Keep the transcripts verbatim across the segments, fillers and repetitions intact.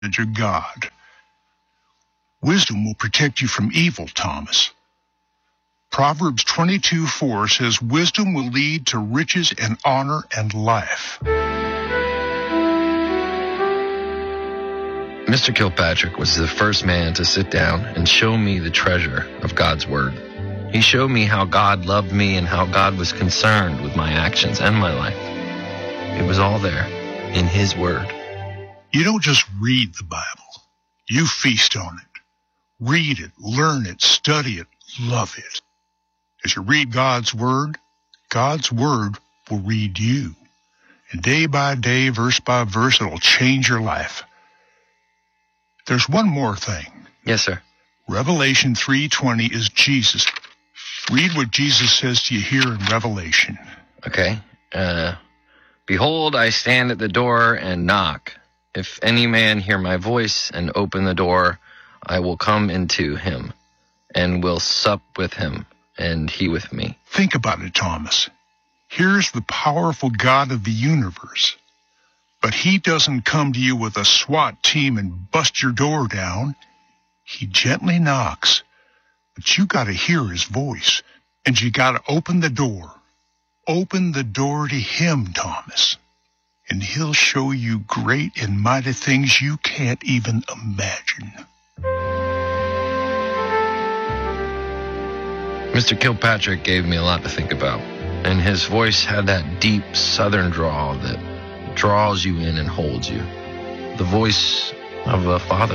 your God. Wisdom will protect you from evil, Thomas. Proverbs twenty-two four says, wisdom will lead to riches and honor and life. Mister Kilpatrick was the first man to sit down and show me the treasure of God's Word. He showed me how God loved me and how God was concerned with my actions and my life. It was all there in His Word. You don't just read the Bible. You feast on it. Read it, learn it, study it, love it. As you read God's Word, God's Word will read you. And day by day, verse by verse, it'll change your life. There's one more thing. Yes, sir. Revelation three twenty is Jesus. Read what Jesus says to you here in Revelation. Okay. Uh, Behold, I stand at the door and knock. If any man hear my voice and open the door, I will come into him and will sup with him and he with me. Think about it, Thomas. Here's the powerful God of the universe. But he doesn't come to you with a SWAT team and bust your door down. He gently knocks. But you got to hear his voice, and you got to open the door. Open the door to him, Thomas, and he'll show you great and mighty things you can't even imagine. Mister Kilpatrick gave me a lot to think about, and his voice had that deep southern drawl that draws you in and holds you. The voice of a father.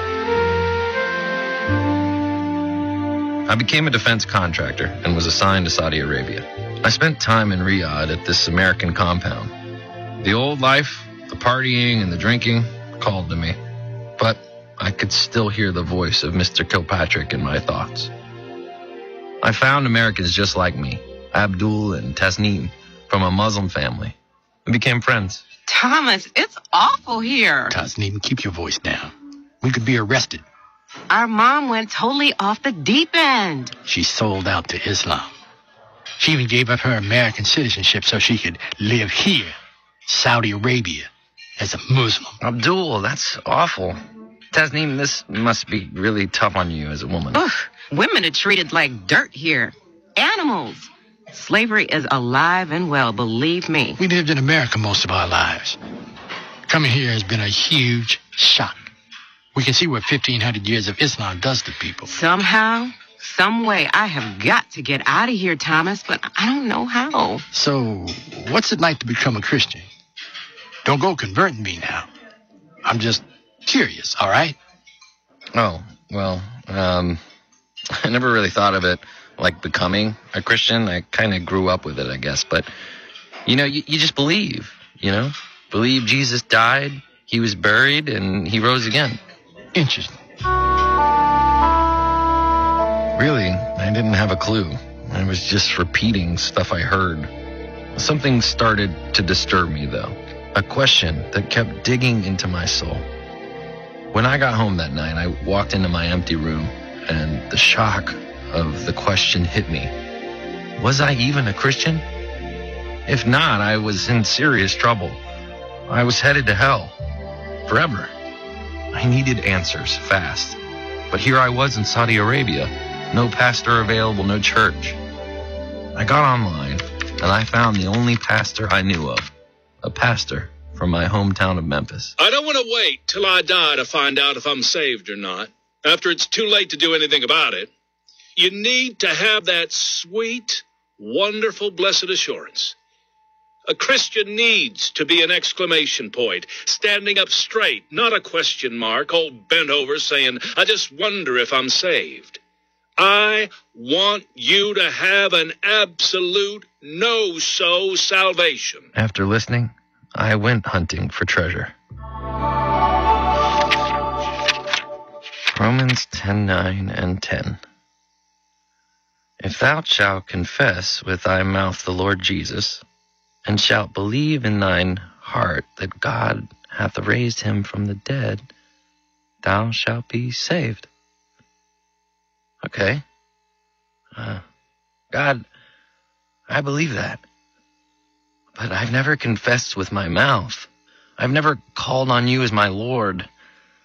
I became a defense contractor and was assigned to Saudi Arabia. I spent time in Riyadh at this American compound. The old life, the partying and the drinking called to me, but I could still hear the voice of Mister Kilpatrick in my thoughts. I found Americans just like me, Abdul and Tasneem, from a Muslim family, and became friends. Thomas, it's awful here. Tasneem, keep your voice down. We could be arrested. Our mom went totally off the deep end. She sold out to Islam. She even gave up her American citizenship so she could live here, Saudi Arabia, as a Muslim. Abdul, that's awful. Tasneem, this must be really tough on you as a woman. Ugh, women are treated like dirt here. Animals. Slavery is alive and well, believe me. We lived in America most of our lives. Coming here has been a huge shock. We can see what fifteen hundred years of Islam does to people. Somehow, some way, I have got to get out of here, Thomas, but I don't know how. So, what's it like to become a Christian? Don't go converting me now. I'm just curious, all right? Oh, well, um, I never really thought of it like becoming a Christian. I kind of grew up with it, I guess. But, you know, you, you just believe, you know? Believe Jesus died, he was buried, and he rose again. Interesting. Really, I didn't have a clue. I was just repeating stuff I heard. Something started to disturb me, though. A question that kept digging into my soul. When I got home that night, I walked into my empty room, and the shock of the question hit me. Was I even a Christian? If not, I was in serious trouble. I was headed to hell. Forever. I needed answers, fast. But here I was in Saudi Arabia. No pastor available, no church. I got online, and I found the only pastor I knew of. A pastor from my hometown of Memphis. I don't want to wait till I die to find out if I'm saved or not, after it's too late to do anything about it. You need to have that sweet, wonderful, blessed assurance. A Christian needs to be an exclamation point, standing up straight, not a question mark, all bent over saying, I just wonder if I'm saved. I want you to have an absolute no-so salvation. After listening, I went hunting for treasure. Romans ten nine and ten. If thou shalt confess with thy mouth the Lord Jesus, and shalt believe in thine heart that God hath raised him from the dead, thou shalt be saved. Okay. Uh, God, I believe that. But I've never confessed with my mouth. I've never called on you as my Lord.